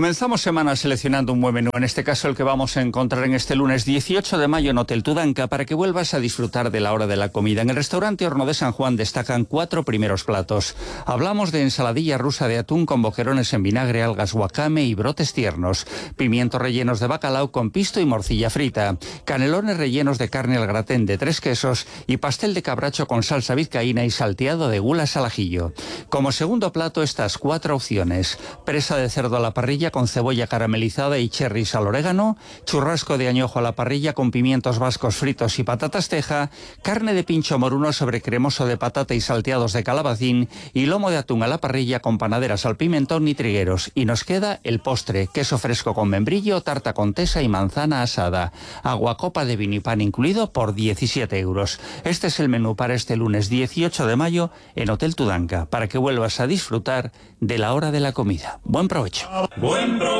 Comenzamos semana seleccionando un buen menú, en este caso el que vamos a encontrar en este lunes 18 de mayo en Hotel Tudanca, para que vuelvas a disfrutar de la hora de la comida. En el restaurante Horno de San Juan destacan 4 primeros platos. Hablamos de ensaladilla rusa de atún con boquerones en vinagre, algas wakame y brotes tiernos, pimientos rellenos de bacalao con pisto y morcilla frita, canelones rellenos de carne al gratén de 3 quesos y pastel de cabracho con salsa vizcaína y salteado de gulas al ajillo. Como segundo plato, estas 4 opciones: presa de cerdo a la parrilla con cebolla caramelizada y cherries al orégano, churrasco de añojo a la parrilla con pimientos vascos fritos y patatas teja, carne de pincho moruno sobre cremoso de patata y salteados de calabacín y lomo de atún a la parrilla con panaderas al pimentón y trigueros. Y nos queda el postre: queso fresco con membrillo, tarta con tesa y manzana asada. Aguacopa de vino y pan incluido por 17 euros. Este es el menú para este lunes 18 de mayo en Hotel Tudanca, para que vuelvas a disfrutar de la hora de la comida. Buen provecho. Buen provecho.